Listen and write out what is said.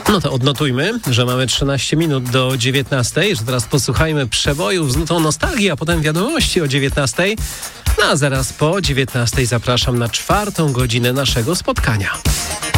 No to odnotujmy, że mamy 13 minut do 19, że teraz posłuchajmy przebojów z nutą nostalgii, a potem wiadomości o 19. No a zaraz po 19 zapraszam na 4. godzinę naszego spotkania.